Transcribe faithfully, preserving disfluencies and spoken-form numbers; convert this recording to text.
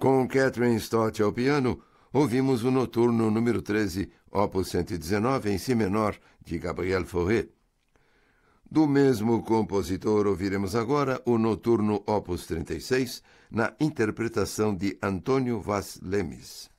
Com Catherine Stott ao piano, ouvimos o Noturno número treze, opus cento e dezenove, em si menor, de Gabriel Fauré. Do mesmo compositor, ouviremos agora o Noturno opus trinta e seis, na interpretação de Antônio Vaz Lemes.